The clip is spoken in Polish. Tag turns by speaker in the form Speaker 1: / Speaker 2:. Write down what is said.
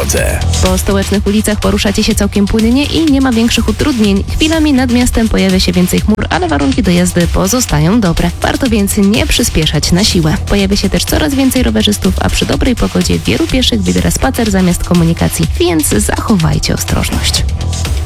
Speaker 1: drodze.
Speaker 2: Po stołecznych ulicach poruszacie się całkiem płynnie i nie ma większych utrudnień. Chwilami nad miastem pojawia się więcej chmur, ale warunki do jazdy pozostają dobre. Warto więc nie przyspieszać na siłę. Pojawia się też coraz więcej rowerzystów, a przy dobrej pogodzie wielu pieszych wybiera spacer zamiast komunikacji, więc zachowajcie ostrożność.